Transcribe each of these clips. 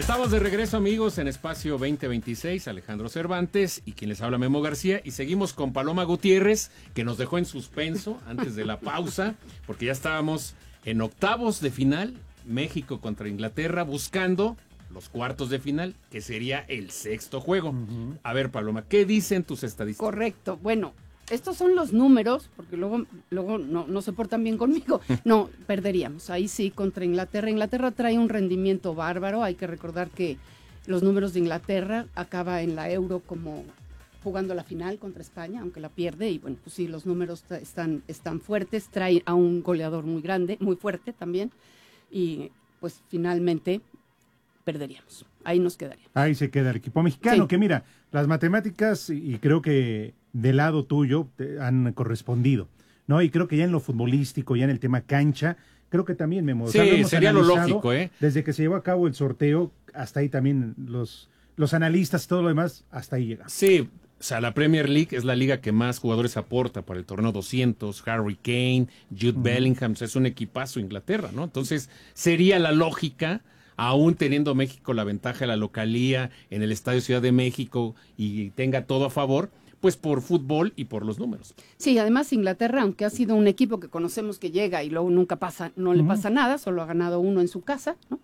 Estamos de regreso, amigos, en Espacio 2026, Alejandro Cervantes y quien les habla, Memo García, y seguimos con Paloma Gutiérrez, que nos dejó en suspenso antes de la pausa, porque ya estábamos en octavos de final, México contra Inglaterra, buscando los cuartos de final, que sería el sexto juego. A ver, Paloma, ¿qué dicen tus estadísticas? Correcto, bueno, estos son los números, porque luego no se portan bien conmigo. No, perderíamos, ahí sí, contra Inglaterra. Inglaterra trae un rendimiento bárbaro, hay que recordar que los números de Inglaterra acaba en la Euro como jugando la final contra España, aunque la pierde, y bueno, pues sí, los números están fuertes, trae a un goleador muy grande, muy fuerte también, y pues finalmente perderíamos, ahí nos quedaría. Ahí se queda el equipo mexicano, Sí. que mira, las matemáticas, y creo que del lado tuyo te han correspondido, ¿no? Y creo que ya en lo futbolístico, ya en el tema cancha, creo que también, Memo. Sí, o sea, lo hemos sería lo analizado lógico, ¿eh? Desde que se llevó a cabo el sorteo, hasta ahí también los analistas y todo lo demás, hasta ahí llega. Sí, o sea, la Premier League es la liga que más jugadores aporta para el torneo 200, Harry Kane, Jude Bellingham, o sea, es un equipazo Inglaterra, ¿no? Entonces, sería la lógica, aún teniendo México la ventaja de la localía en el Estadio Ciudad de México y tenga todo a favor, pues por fútbol y por los números. Sí, además Inglaterra, aunque ha sido un equipo que conocemos que llega y luego nunca pasa, no le pasa nada, solo ha ganado uno en su casa, ¿no?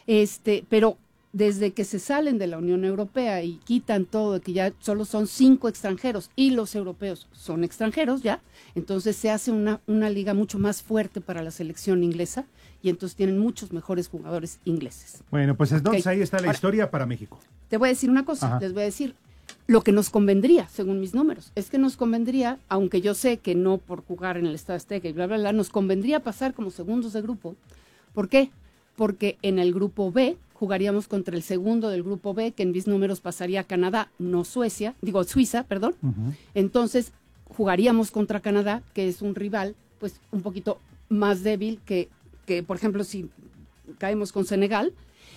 Pero desde que se salen de la Unión Europea y quitan todo, que ya solo son 5 extranjeros y los europeos son extranjeros ya, entonces se hace una liga mucho más fuerte para la selección inglesa y entonces tienen muchos mejores jugadores ingleses. Bueno, pues entonces Ok. ahí está la Ahora, historia para México. Te voy a decir una cosa, Ajá. les voy a decir, lo que nos convendría, según mis números, es que nos convendría, aunque yo sé que no por jugar en el Estadio Azteca y bla, bla, bla, nos convendría pasar como segundos de grupo. ¿Por qué? Porque en el grupo B jugaríamos contra el segundo del grupo B, que en mis números pasaría a Canadá, no Suiza, perdón. Entonces jugaríamos contra Canadá, que es un rival pues un poquito más débil que por ejemplo, si caemos con Senegal.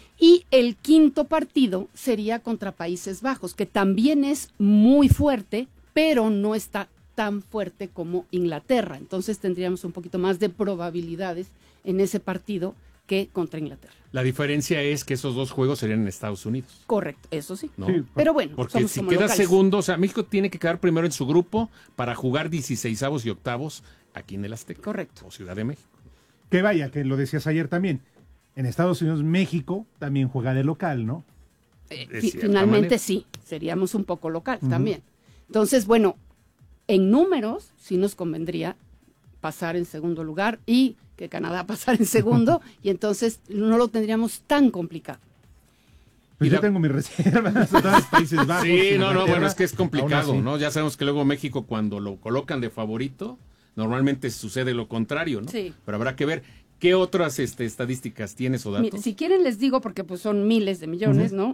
Y el quinto partido sería contra Países Bajos, que también es muy fuerte, pero no está tan fuerte como Inglaterra. Entonces tendríamos un poquito más de probabilidades en ese partido que contra Inglaterra. La diferencia es que esos dos juegos serían en Estados Unidos, Correcto, eso sí. ¿no? Sí, Pero bueno, Porque somos si como queda locales. segundo, o sea, México tiene que quedar primero en su grupo para jugar 16avos y octavos aquí en el Azteca. Correcto. O Ciudad de México. Que vaya, que lo decías ayer también. En Estados Unidos, México también juega de local, ¿no? De cierta Finalmente manera. sí, seríamos un poco local también. Entonces, bueno, en números sí nos convendría pasar en segundo lugar y que Canadá pasara en segundo y entonces no lo tendríamos tan complicado. Pues Y yo la- tengo mis reservas, todos los Países Bajos. Sí, no, Inglaterra, bueno, es que es aún complicado, así. ¿no? Ya sabemos que luego México cuando lo colocan de favorito, normalmente sucede lo contrario, ¿no? Sí. Pero habrá que ver qué otras estadísticas tienes o datos. Mire, si quieren les digo, porque pues son miles de millones, ¿no?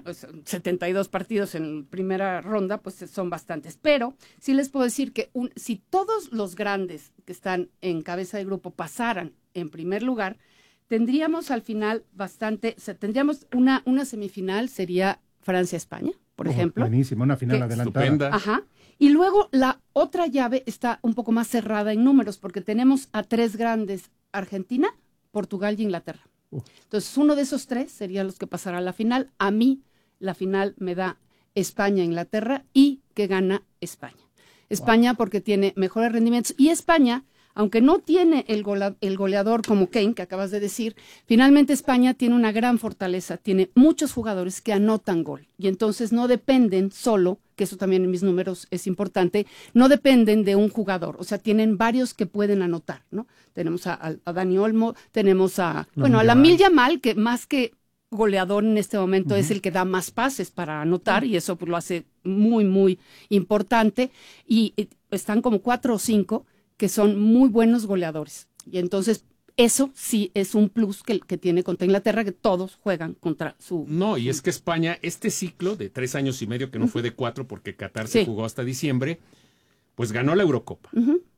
72 partidos en primera ronda, pues son bastantes. Pero sí les puedo decir que si todos los grandes que están en cabeza de grupo pasaran en primer lugar, tendríamos al final tendríamos una semifinal, sería Francia-España, por ejemplo. Buenísimo, una final Que- adelantada. Estupenda. Ajá. Y luego la otra llave está un poco más cerrada en números, porque tenemos a 3 grandes, Argentina, Portugal y Inglaterra. Entonces, uno de esos 3 serían los que pasará a la final. A mí, la final me da España-Inglaterra y que gana España. España porque tiene mejores rendimientos y España, aunque no tiene el goleador como Kane, que acabas de decir, finalmente España tiene una gran fortaleza, tiene muchos jugadores que anotan gol y entonces no dependen solo, que eso también en mis números es importante, no dependen de un jugador, o sea, tienen varios que pueden anotar, ¿no? Tenemos a Dani Olmo, tenemos a Lamine Yamal, que más que goleador en este momento es el que da más pases para anotar y eso pues, lo hace muy, muy importante y están como 4 o 5 que son muy buenos goleadores. Y entonces, eso sí es un plus que tiene contra Inglaterra, que todos juegan contra su... No, y es que España, este ciclo de 3 años y medio, que no fue de 4 porque Qatar se Sí. jugó hasta diciembre, pues ganó la Eurocopa.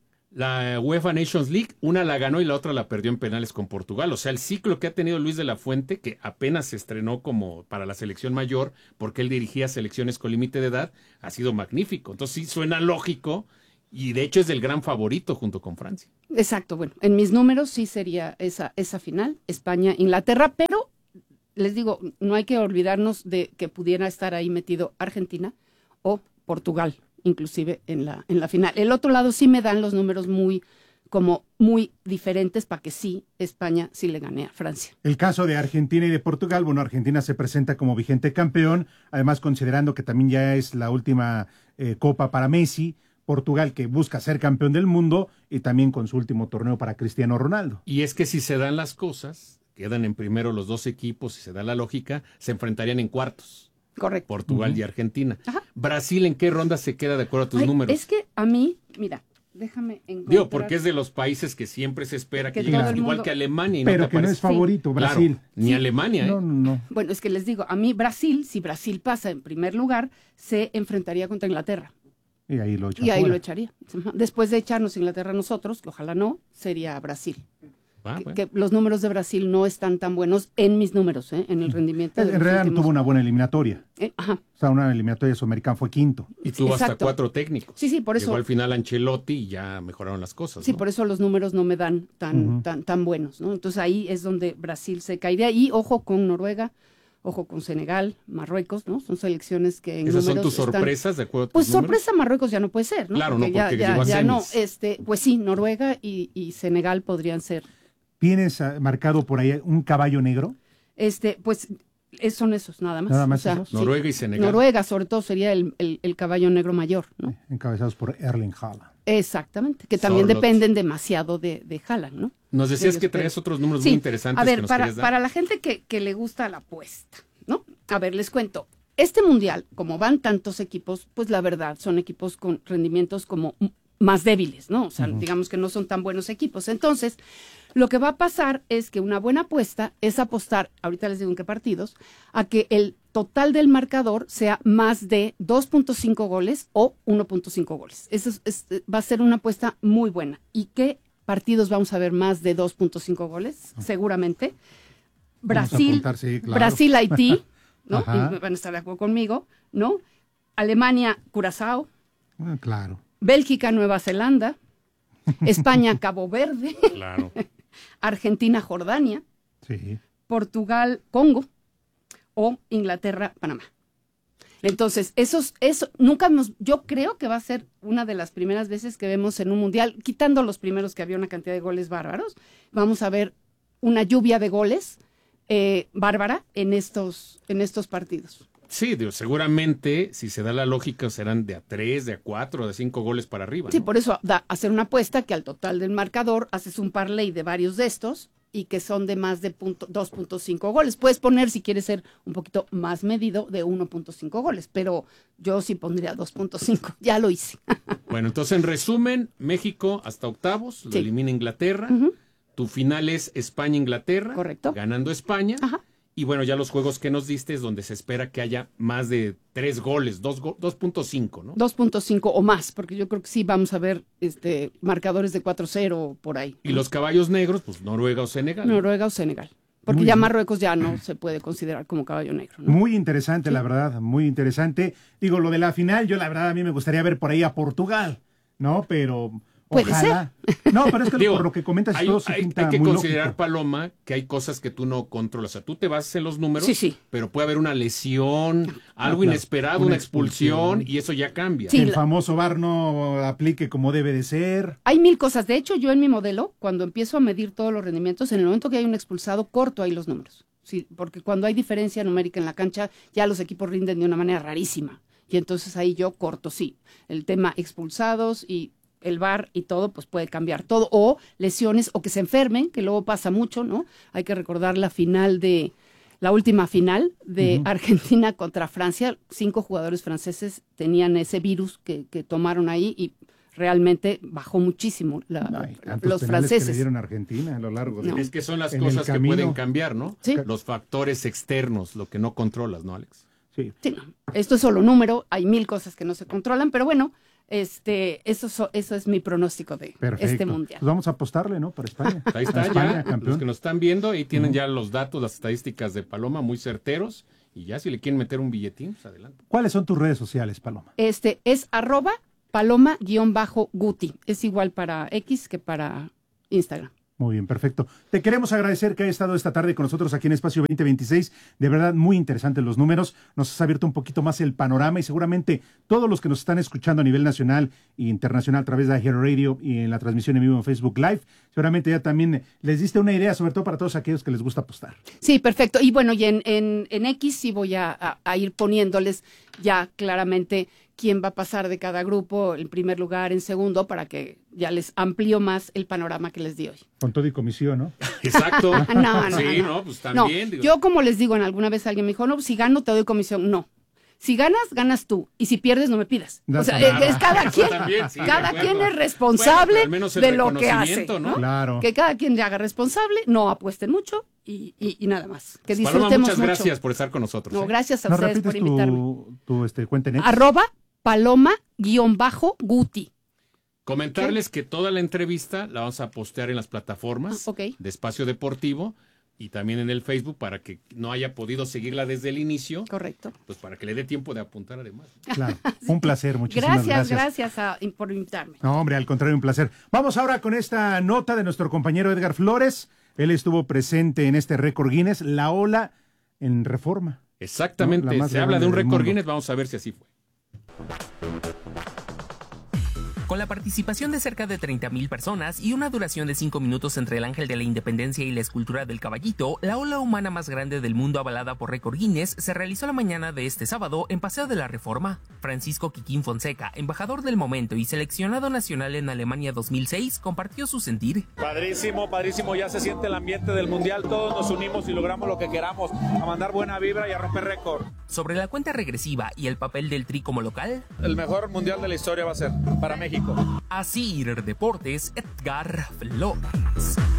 La UEFA Nations League, una la ganó y la otra la perdió en penales con Portugal. O sea, el ciclo que ha tenido Luis de la Fuente, que apenas se estrenó como para la selección mayor, porque él dirigía selecciones con límite de edad, ha sido magnífico. Entonces sí suena lógico y de hecho es el gran favorito junto con Francia. Exacto, bueno, en mis números sí sería esa final, España-Inglaterra, pero les digo, no hay que olvidarnos de que pudiera estar ahí metido Argentina o Portugal, inclusive en la final. El otro lado sí me dan los números muy diferentes para que sí, España sí le gane a Francia. El caso de Argentina y de Portugal, bueno, Argentina se presenta como vigente campeón, además considerando que también ya es la última copa para Messi, Portugal que busca ser campeón del mundo y también con su último torneo para Cristiano Ronaldo. Y es que si se dan las cosas, quedan en primero los dos equipos, si se da la lógica, se enfrentarían en cuartos. Correcto. Portugal y Argentina. Ajá. ¿Brasil en qué ronda se queda de acuerdo a tus números? Es que a mí, mira, déjame encontrar. Digo, porque es de los países que siempre se espera que lleguen, igual que Alemania. Y pero no que no es favorito, Brasil. Claro, ni Alemania. No. Bueno, es que les digo, a mí Brasil, si Brasil pasa en primer lugar, se enfrentaría contra Inglaterra. Y ahí lo echaría. Después de echarnos Inglaterra a nosotros, que ojalá no, sería Brasil. Bueno. Que los números de Brasil no están tan buenos en mis números, en el rendimiento. En realidad no tuvo una buena eliminatoria. Ajá. O sea, una eliminatoria sudamericana fue quinto. Y tuvo hasta 4 técnicos. Sí, por eso. Llegó al final Ancelotti y ya mejoraron las cosas. Sí, ¿no? por eso los números no me dan tan buenos, ¿no? Entonces ahí es donde Brasil se caería. Y ojo con Noruega, ojo con Senegal, Marruecos, ¿no? Son selecciones que en ¿Esas son tus están... sorpresas de acuerdo a tus Pues números? sorpresa Marruecos ya no puede ser, ¿no? Claro, porque ya llegó a no, semis. pues sí, Noruega y Senegal podrían ser. ¿Tienes marcado por ahí un caballo negro? Pues son esos, nada más. Nada más esos. Sí. Noruega y Senegal. Noruega, sobre todo, sería el caballo negro mayor, ¿no? Encabezados por Erling Haaland. Exactamente, que también Sorloth. dependen demasiado de Haaland, ¿no? Nos decías ellos, que traías otros números sí, muy interesantes a ver, que nos para querías dar. para la gente que le gusta la apuesta, ¿no? A ver, les cuento. Este mundial, como van tantos equipos, pues la verdad son equipos con rendimientos como más débiles, ¿no? O sea, digamos que no son tan buenos equipos. Entonces, lo que va a pasar es que una buena apuesta es apostar, ahorita les digo en qué partidos, a que el total del marcador sea más de 2.5 goles o 1.5 goles. Eso va a ser una apuesta muy buena. ¿Y qué partidos vamos a ver más de 2.5 goles? Seguramente. Brasil, sí, claro. Brasil-Haití, ¿no? Ajá. Y van a estar de acuerdo conmigo, ¿no? Alemania-Curazao, Claro. Bélgica-Nueva Zelanda, España-Cabo Verde, Claro. Argentina-Jordania, Sí. Portugal-Congo o Inglaterra-Panamá. Entonces, yo creo que va a ser una de las primeras veces que vemos en un mundial, quitando los primeros que había una cantidad de goles bárbaros, vamos a ver una lluvia de goles bárbara en estos partidos. Sí, seguramente, si se da la lógica, serán de a 3, de a 4, de 5 goles para arriba. Sí, ¿no? por eso hacer una apuesta que al total del marcador haces un parlay de varios de estos y que son de más de 2.5 goles. Puedes poner, si quieres ser un poquito más medido, de 1.5 goles, pero yo sí pondría 2.5. Ya lo hice. Bueno, entonces, en resumen, México hasta octavos, lo Sí. elimina Inglaterra. Tu final es España-Inglaterra. Correcto. Ganando España. Ajá. Y bueno, ya los juegos que nos diste es donde se espera que haya más de 3 goles, 2.5, ¿no? 2.5 o más, porque yo creo que sí vamos a ver marcadores de 4-0 por ahí. Y los caballos negros, pues Noruega o Senegal. Noruega o Senegal. Porque Muy ya bien. Marruecos ya no se puede considerar como caballo negro, ¿no? Muy interesante, la verdad, muy interesante. Digo, lo de la final, yo la verdad a mí me gustaría ver por ahí a Portugal, ¿no? Pero Puede ojalá. No, pero es que Digo, por lo que comentas y todo se hay pinta que muy considerar, lógico. Paloma, que hay cosas que tú no controlas. O sea, tú te basas en los números, Sí. pero puede haber una lesión, algo claro, inesperado, una una expulsión, expulsión. y eso ya cambia. Sí. Que el famoso VAR no aplique como debe de ser. Hay 1000 cosas. De hecho, yo en mi modelo, cuando empiezo a medir todos los rendimientos, en el momento que hay un expulsado, corto ahí los números. Sí, porque cuando hay diferencia numérica en la cancha, ya los equipos rinden de una manera rarísima. Y entonces ahí yo corto, sí. El tema expulsados y el VAR y todo, pues puede cambiar todo. O lesiones, o que se enfermen, que luego pasa mucho, ¿no? Hay que recordar la última final de Argentina contra Francia. 5 jugadores franceses tenían ese virus que tomaron ahí y realmente bajó muchísimo Ay, tantos los penales que le franceses. dieron a Argentina a lo largo de... No. Es que son las En el cosas que camino. pueden cambiar, ¿no? Sí. Los factores externos, lo que no controlas, ¿no, Alex? Sí. Sí, no. Esto es solo número, hay 1000 cosas que no se controlan, pero bueno, eso es mi pronóstico de Perfecto. este mundial. Pues vamos a apostarle, ¿no? Para España. Ahí está, España, ya. campeón. Los que nos están viendo, ahí tienen ya los datos, las estadísticas de Paloma muy certeros. Y ya si le quieren meter un billetín, pues adelante. ¿Cuáles son tus redes sociales, Paloma? Es @paloma_guti. Es igual para X que para Instagram. Muy bien, perfecto. Te queremos agradecer que hayas estado esta tarde con nosotros aquí en Espacio 2026. De verdad, muy interesantes los números. Nos has abierto un poquito más el panorama y seguramente todos los que nos están escuchando a nivel nacional e internacional a través de Hero Radio y en la transmisión en vivo en Facebook Live, seguramente ya también les diste una idea, sobre todo para todos aquellos que les gusta apostar. Sí, perfecto. Y bueno, y en X sí voy a ir poniéndoles ya claramente quién va a pasar de cada grupo, en primer lugar, en segundo, para que ya les amplío más el panorama que les di hoy. Con todo y comisión, ¿no? Exacto. No, sí, no, pues también. No, yo como les digo, alguna vez alguien me dijo, no, si gano te doy comisión. No. Si ganas, ganas tú. Y si pierdes, no me pidas. O sea, es cada quien. También, sí, cada quien es responsable de lo que hace. ¿no? Claro. Que cada quien le haga responsable, no apuesten mucho y nada más. Que Paloma, disfrutemos muchas mucho. gracias por estar con nosotros. No, gracias a ustedes por repites invitarme. tu cuenta en X? @Paloma_Guti. Comentarles que toda la entrevista la vamos a postear en las plataformas Ok. de Espacio Deportivo y también en el Facebook para que no haya podido seguirla desde el inicio. Correcto. Pues para que le dé tiempo de apuntar además. Claro, un placer, muchísimas gracias. Gracias por invitarme. No, hombre, al contrario, un placer. Vamos ahora con esta nota de nuestro compañero Edgar Flores. Él estuvo presente en este récord Guinness, la ola en Reforma. Exactamente, ¿No? se habla de un del récord mundo. Guinness, vamos a ver si así fue. Con la participación de cerca de 30,000 personas y una duración de 5 minutos entre el Ángel de la Independencia y la escultura del caballito, la ola humana más grande del mundo avalada por récord Guinness se realizó la mañana de este sábado en Paseo de la Reforma. Francisco Quiquín Fonseca, embajador del momento y seleccionado nacional en Alemania 2006, compartió su sentir. Padrísimo, padrísimo, ya se siente el ambiente del mundial, todos nos unimos y logramos lo que queramos, a mandar buena vibra y a romper récord. Sobre la cuenta regresiva y el papel del Tri como local, El mejor mundial de la historia va a ser para México. Así Deportes, Edgar Flores.